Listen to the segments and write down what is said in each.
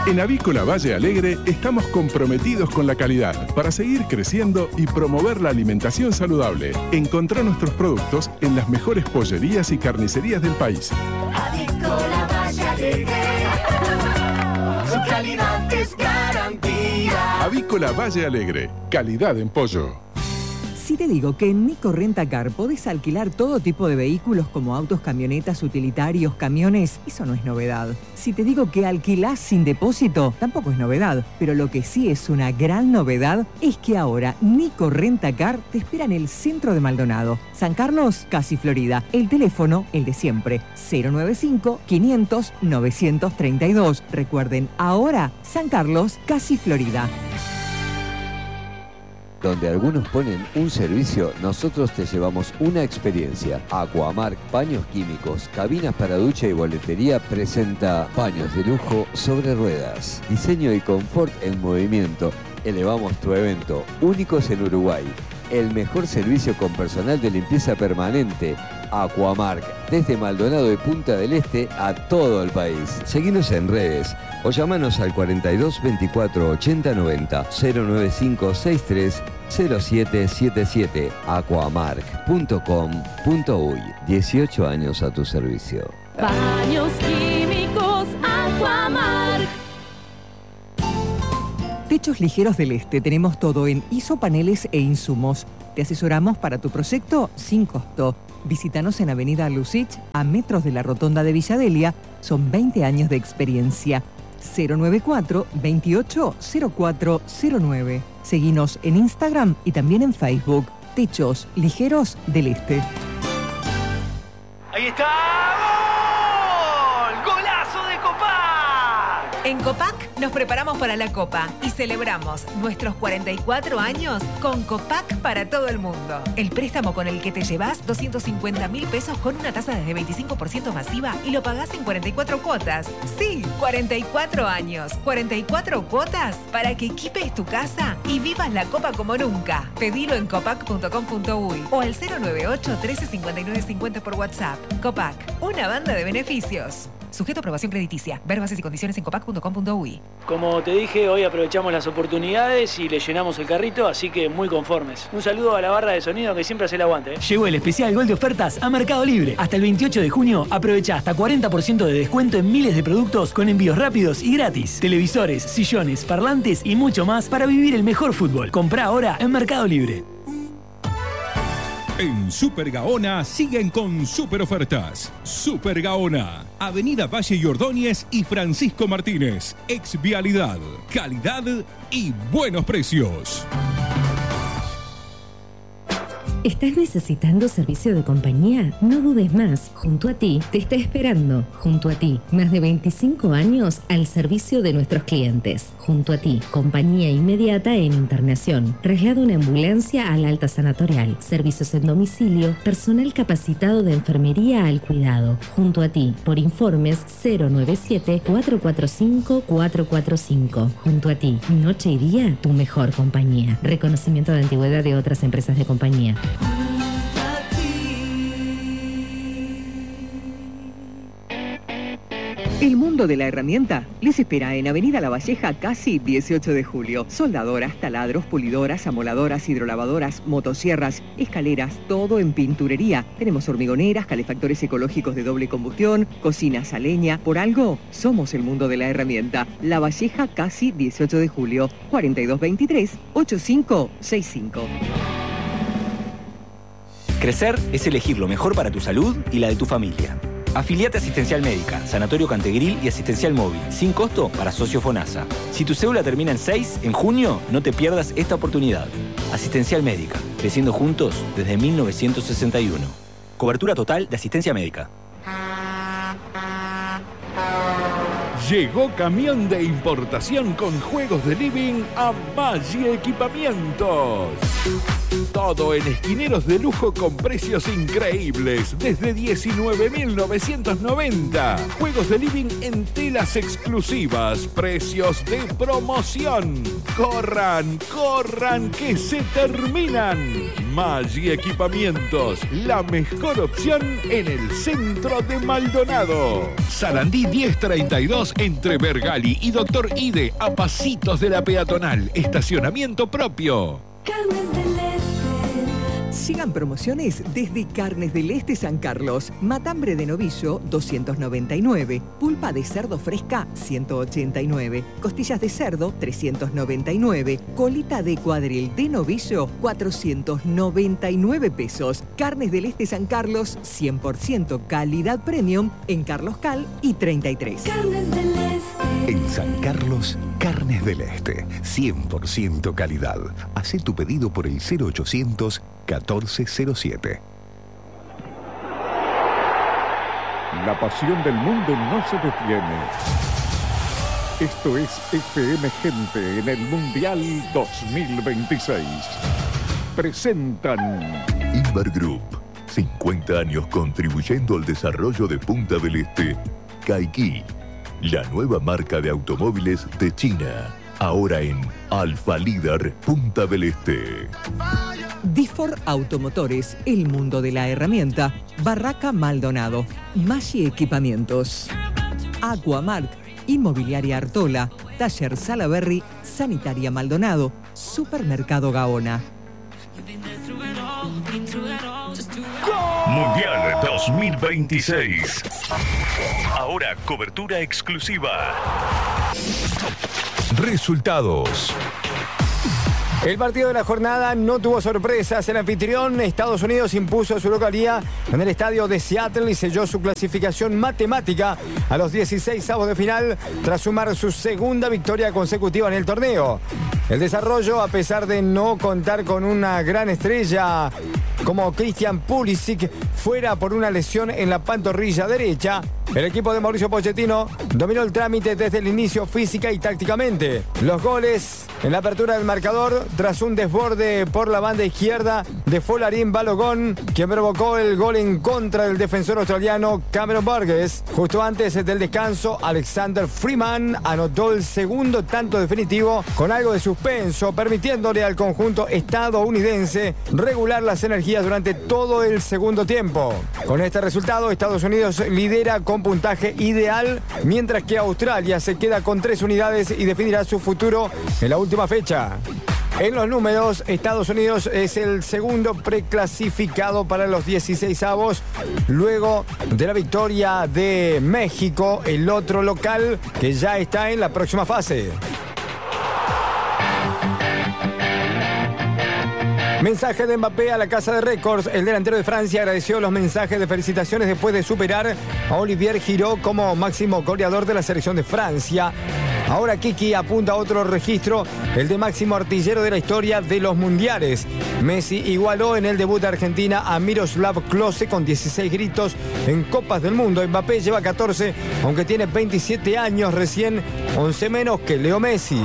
En Avícola Valle Alegre estamos comprometidos con la calidad para seguir creciendo y promover la alimentación saludable. Encontrá nuestros productos en las mejores pollerías y carnicerías del país. Avícola Valle Alegre, su calidad es garantía. Avícola Valle Alegre, calidad en pollo. Si te digo que en Nico Rentacar podés alquilar todo tipo de vehículos como autos, camionetas, utilitarios, camiones, eso no es novedad. Si te digo que alquilás sin depósito, tampoco es novedad. Pero lo que sí es una gran novedad es que ahora Nico Rentacar te espera en el centro de Maldonado. San Carlos, casi Florida. El teléfono, el de siempre, 095-500-932. Recuerden, ahora San Carlos, casi Florida. Donde algunos ponen un servicio, nosotros te llevamos una experiencia. Aquamark Paños Químicos, cabinas para ducha y boletería presenta paños de lujo sobre ruedas. Diseño y confort en movimiento. Elevamos tu evento, únicos en Uruguay. El mejor servicio con personal de limpieza permanente. Aquamark, desde Maldonado y Punta del Este a todo el país. Seguinos en redes o llamanos al 42 24 80 90 095 63 0777 aquamark.com.uy. 18 años a tu servicio. Baños Químicos Aquamark. Techos Ligeros del Este. Tenemos todo en isopaneles e insumos. Te asesoramos para tu proyecto sin costo. Visítanos en Avenida Lucich, a metros de la Rotonda de Villadelia. Son 20 años de experiencia. 094-280409. Seguinos en Instagram y también en Facebook. Techos Ligeros del Este. ¡Ahí está! ¡Gol! ¡Golazo de Copac! En Copac nos preparamos para la Copa y celebramos nuestros 44 años con Copac para todo el mundo. El préstamo con el que te llevas 250.000 pesos con una tasa desde 25% masiva y lo pagás en 44 cuotas. Sí, 44 años, 44 cuotas para que equipes tu casa y vivas la Copa como nunca. Pedilo en copac.com.uy o al 098 13 59 50 por WhatsApp. Copac, una banda de beneficios. Sujeto a aprobación crediticia. Ver bases y condiciones en copac.com.uy. Como te dije, hoy aprovechamos las oportunidades y le llenamos el carrito, así que muy conformes. Un saludo a la barra de sonido que siempre hace el aguante. Llegó el especial Gol de ofertas a Mercado Libre. Hasta el 28 de junio aprovecha hasta 40% de descuento en miles de productos con envíos rápidos y gratis. Televisores, sillones, parlantes y mucho más para vivir el mejor fútbol. Comprá ahora en Mercado Libre. En Super Gaona siguen con super ofertas. Super Gaona, Avenida Valle y Ordóñez y Francisco Martínez. Ex Vialidad, calidad y buenos precios. ¿Estás necesitando servicio de compañía? No dudes más. Junto a ti te está esperando. Junto a ti, más de 25 años al servicio de nuestros clientes. Junto a ti, compañía inmediata en internación. Traslado en ambulancia al alta sanatorial. Servicios en domicilio. Personal capacitado de enfermería al cuidado. Junto a ti, por informes 097-445-445. Junto a ti, noche y día, tu mejor compañía. Reconocimiento de antigüedad de otras empresas de compañía. El mundo de la herramienta les espera en Avenida La Valleja, casi 18 de julio. Soldadoras, taladros, pulidoras, amoladoras, hidrolavadoras, motosierras, escaleras, todo en pinturería. Tenemos hormigoneras, calefactores ecológicos de doble combustión, cocinas a leña. Por algo, somos el mundo de la herramienta. La Valleja, casi 18 de julio. 4223-8565. Crecer es elegir lo mejor para tu salud y la de tu familia. Afiliate a Asistencial Médica, Sanatorio Cantegril y Asistencial Móvil, sin costo para socio FONASA. Si tu cédula termina en 6, en junio, no te pierdas esta oportunidad. Asistencial Médica, creciendo juntos desde 1961. Cobertura total de asistencia médica. Llegó camión de importación con juegos de living a Maggi Equipamientos. Todo en esquineros de lujo con precios increíbles, desde 19.990. Juegos de living en telas exclusivas, precios de promoción. ¡Corran, corran, que se terminan! Maggi Equipamientos, la mejor opción en el centro de Maldonado. Sarandí 1032 entre Bergali y Doctor Ide, a pasitos de la peatonal. Estacionamiento propio. Carnes del Este. Sigan promociones desde Carnes del Este San Carlos. Matambre de novillo, 299. Pulpa de cerdo fresca, 189. Costillas de cerdo, 399. Colita de cuadril de novillo, 499 pesos. Carnes del Este San Carlos, 100% calidad premium en Carlos Cal y 33. Carnes del Este. En San Carlos, Carnes del Este, 100% calidad. Hacé tu pedido por el 0800 1407. La pasión del mundo no se detiene. Esto es FM Gente en el Mundial 2026. Presentan Invar Group, 50 años contribuyendo al desarrollo de Punta del Este. Caiki, la nueva marca de automóviles de China. Ahora en Alfa Líder Punta del Este. Difor Automotores, el mundo de la herramienta. Barraca Maldonado. Maggi Equipamientos. Aquamark. Inmobiliaria Artola. Taller Salaberry. Sanitaria Maldonado. Supermercado Gaona. Mundial 2026. Ahora cobertura exclusiva. Resultados. El partido de la jornada no tuvo sorpresas. El anfitrión, Estados Unidos, impuso su localía en el estadio de Seattle y selló su clasificación matemática a los 16avos de final tras sumar su segunda victoria consecutiva en el torneo. El desarrollo, a pesar de no contar con una gran estrella como Christian Pulisic, fuera por una lesión en la pantorrilla derecha, el equipo de Mauricio Pochettino dominó el trámite desde el inicio física y tácticamente. Los goles en la apertura del marcador tras un desborde por la banda izquierda de Folarin Balogun, quien provocó el gol en contra del defensor australiano Cameron Burgess. Justo antes del descanso, Alexander Freeman anotó el segundo tanto definitivo con algo de suspenso, permitiéndole al conjunto estadounidense regular las energías durante todo el segundo tiempo. Con este resultado, Estados Unidos lidera con puntaje ideal, mientras que Australia se queda con 3 unidades y definirá su futuro en la última fecha. En los números, Estados Unidos es el segundo preclasificado para los 16avos, luego de la victoria de México, el otro local que ya está en la próxima fase. Mensaje de Mbappé a la Casa de Récords. El delantero de Francia agradeció los mensajes de felicitaciones después de superar a Olivier Giroud como máximo goleador de la selección de Francia. Ahora Kiki apunta a otro registro, el de máximo artillero de la historia de los mundiales. Messi igualó en el debut de Argentina a Miroslav Klose con 16 gritos en Copas del Mundo. Mbappé lleva 14, aunque tiene 27 años recién, 11 menos que Leo Messi.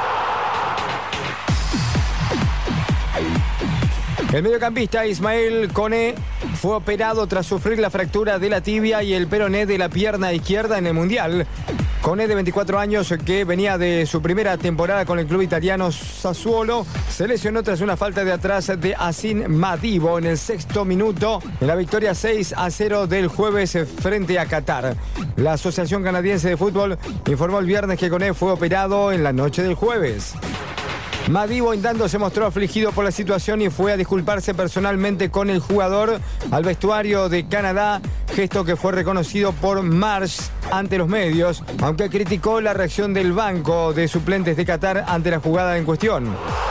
El mediocampista Ismael Koné fue operado tras sufrir la fractura de la tibia y el peroné de la pierna izquierda en el Mundial. Koné, de 24 años, que venía de su primera temporada con el club italiano Sassuolo, se lesionó tras una falta de atrás de Asin Madibo en el 6º minuto en la victoria 6-0 del jueves frente a Qatar. La Asociación Canadiense de Fútbol informó el viernes que Koné fue operado en la noche del jueves. Madibo, en tanto, se mostró afligido por la situación y fue a disculparse personalmente con el jugador al vestuario de Canadá, gesto que fue reconocido por Marsh ante los medios, aunque criticó la reacción del banco de suplentes de Qatar ante la jugada en cuestión.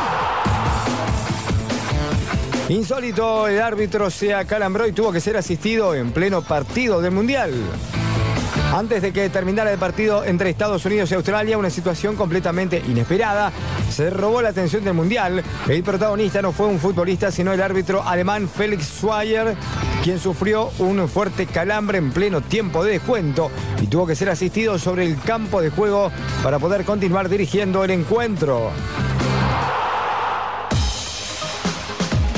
Insólito, el árbitro se acalambró y tuvo que ser asistido en pleno partido del Mundial. Antes de que terminara el partido entre Estados Unidos y Australia, una situación completamente inesperada se robó la atención del Mundial. El protagonista no fue un futbolista, sino el árbitro alemán Felix Schweier, quien sufrió un fuerte calambre en pleno tiempo de descuento y tuvo que ser asistido sobre el campo de juego para poder continuar dirigiendo el encuentro.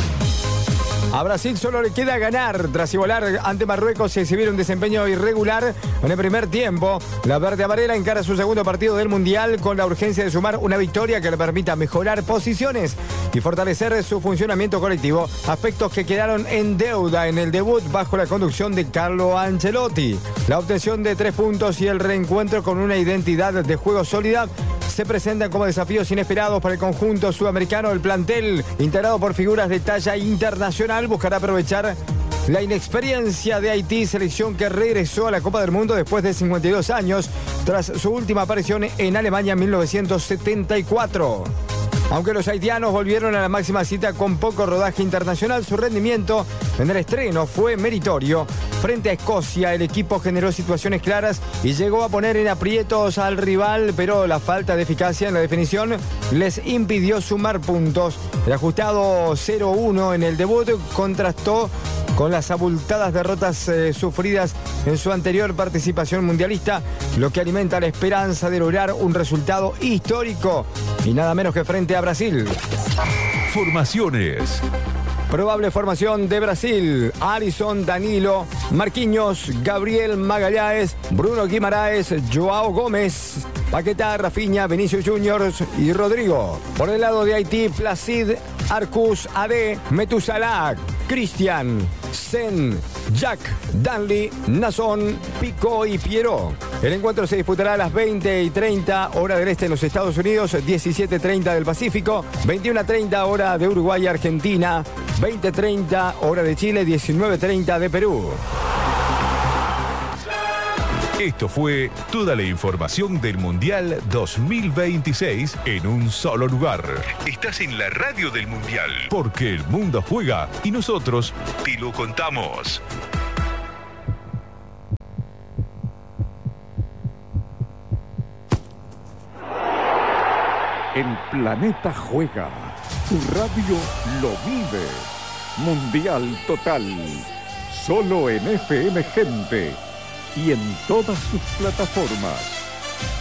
A Brasil solo le queda ganar. Tras igualar ante Marruecos, se exhibir un desempeño irregular en el primer tiempo. La verde amarela encara su segundo partido del Mundial con la urgencia de sumar una victoria que le permita mejorar posiciones y fortalecer su funcionamiento colectivo. Aspectos que quedaron en deuda en el debut bajo la conducción de Carlo Ancelotti. La obtención de 3 puntos y el reencuentro con una identidad de juego sólida se presentan como desafíos inesperados para el conjunto sudamericano. El plantel, integrado por figuras de talla internacional, buscará aprovechar la inexperiencia de Haití, selección que regresó a la Copa del Mundo después de 52 años, tras su última aparición en Alemania en 1974. Aunque los haitianos volvieron a la máxima cita con poco rodaje internacional, su rendimiento en el estreno fue meritorio. Frente a Escocia, el equipo generó situaciones claras y llegó a poner en aprietos al rival, pero la falta de eficacia en la definición les impidió sumar puntos. El ajustado 0-1 en el debut contrastó con las abultadas derrotas sufridas en su anterior participación mundialista, lo que alimenta la esperanza de lograr un resultado histórico y nada menos que frente a Brasil. Formaciones. Probable formación de Brasil: Alisson, Danilo, Marquinhos, Gabriel Magalhães, Bruno Guimaraes, Joao Gómez, Paquetá, Rafinha, Vinicius Juniors y Rodrigo. Por el lado de Haití, Placid, Arcus, Ade, Metusalá, Cristian, Sen, Jack, Danley, Nason, Pico y Pierrot. El encuentro se disputará a las 20:30 hora del este en los Estados Unidos, 17:30 del Pacífico, 21:30 hora de Uruguay y Argentina, 20:30 hora de Chile, 19:30 de Perú. Esto fue toda la información del Mundial 2026 en un solo lugar. Estás en la radio del Mundial, porque el mundo juega y nosotros te lo contamos. El planeta juega, tu radio lo vive. Mundial total, solo en FM Gente y en todas sus plataformas.